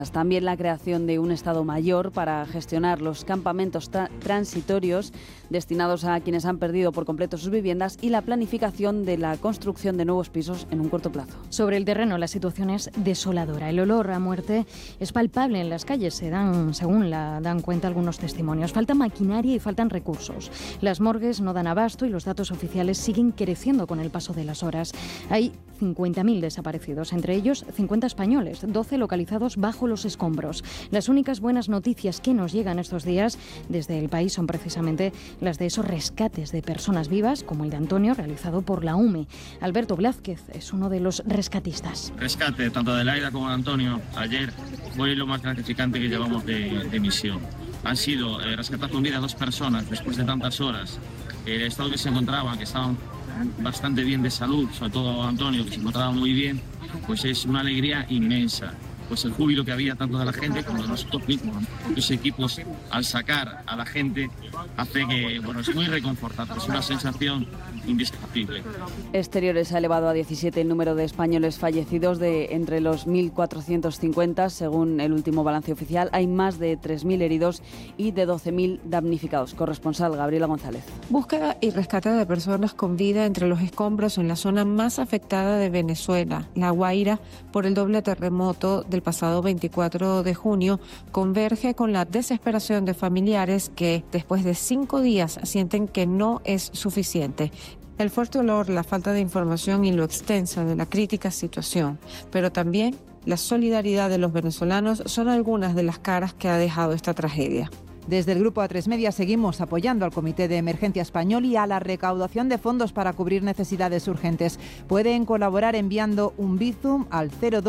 También la creación de un Estado Mayor para gestionar los campamentos transitorios destinados a quienes han perdido por completo sus viviendas y la planificación de la construcción de nuevos pisos en un corto plazo. Sobre el terreno, la situación es desoladora. El olor a muerte es palpable en las calles, según dan cuenta algunos testimonios. Falta maquinaria y faltan recursos. Las morgues no dan abasto y los datos oficiales siguen creciendo con el paso de las horas. Hay 50.000 desaparecidos, entre ellos 50 españoles, 12 localizados bajo los escombros. Las únicas buenas noticias que nos llegan estos días desde el país son precisamente las de esos rescates de personas vivas, como el de Antonio, realizado por la UME. Alberto Blázquez es uno de los rescatistas. Rescate tanto de Laida como de Antonio ayer fue lo más gratificante que llevamos de misión. Han sido rescatar con vida a 2 personas después de tantas horas. El estado que se encontraban, que estaban bastante bien de salud, sobre todo Antonio, que se encontraba muy bien, pues es una alegría inmensa. Pues el júbilo que había tanto de la gente como de nosotros mismos. Los equipos, al sacar a la gente, hace que, es muy reconfortante, es una sensación indescriptible. Exteriores ha elevado a 17 el número de españoles fallecidos de entre los 1.450, según el último balance oficial. Hay más de 3.000 heridos y de 12.000 damnificados. Corresponsal Gabriela González. Búsqueda y rescate de personas con vida entre los escombros en la zona más afectada de Venezuela, La Guaira, por el doble terremoto del pasado 24 de junio, converge con la desesperación de familiares que, después de 5 días, sienten que no es suficiente. El fuerte olor, la falta de información y lo extensa de la crítica situación, pero también la solidaridad de los venezolanos son algunas de las caras que ha dejado esta tragedia. Desde el Grupo A3 Media seguimos apoyando al Comité de Emergencia Español y a la recaudación de fondos para cubrir necesidades urgentes. Pueden colaborar enviando un Bizum al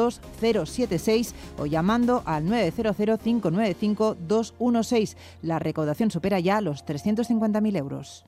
02076 o llamando al 900-595-216. La recaudación supera ya los 350.000 euros.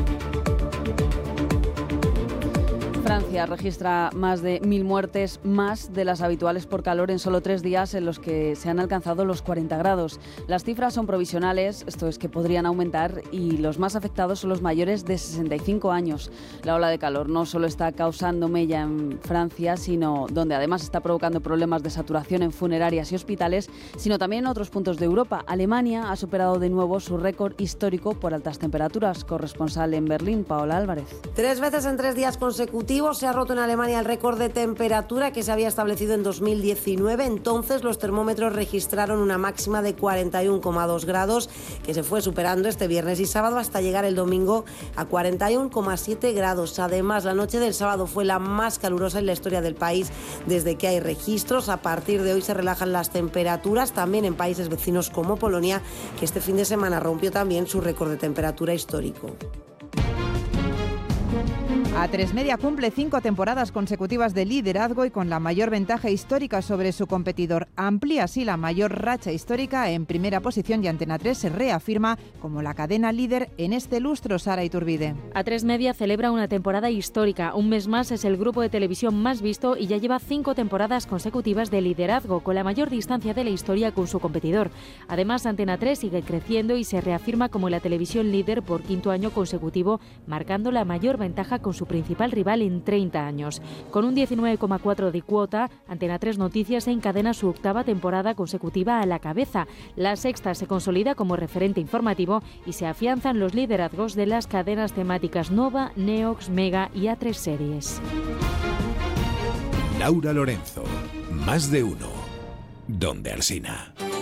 Francia registra más de 1.000 muertes, más de las habituales por calor en solo 3 días en los que se han alcanzado los 40 grados. Las cifras son provisionales, esto es que podrían aumentar, y los más afectados son los mayores de 65 años. La ola de calor no solo está causando mella en Francia, sino donde además está provocando problemas de saturación en funerarias y hospitales, sino también en otros puntos de Europa. Alemania ha superado de nuevo su récord histórico por altas temperaturas. Corresponsal en Berlín, Paola Álvarez. 3 veces en 3 días consecutivos se ha roto en Alemania el récord de temperatura que se había establecido en 2019. Entonces los termómetros registraron una máxima de 41,2 grados que se fue superando este viernes y sábado hasta llegar el domingo a 41,7 grados. Además, la noche del sábado fue la más calurosa en la historia del país desde que hay registros. A partir de hoy se relajan las temperaturas también en países vecinos como Polonia, que este fin de semana rompió también su récord de temperatura histórico. A3 Media cumple 5 temporadas consecutivas de liderazgo y con la mayor ventaja histórica sobre su competidor. Amplía así la mayor racha histórica en primera posición y Antena 3 se reafirma como la cadena líder en este lustro. Sara Iturbide. A3 Media celebra una temporada histórica. Un mes más es el grupo de televisión más visto y ya lleva 5 temporadas consecutivas de liderazgo, con la mayor distancia de la historia con su competidor. Además, Antena 3 sigue creciendo y se reafirma como la televisión líder por 5º año consecutivo, marcando la mayor ventaja con su principal rival en 30 años. Con un 19,4 de cuota, Antena 3 Noticias encadena su 8ª temporada consecutiva a la cabeza. La sexta se consolida como referente informativo y se afianzan los liderazgos de las cadenas temáticas Nova, Neox, Mega y A3 Series. Laura Lorenzo, Más de Uno, Donde Alsina.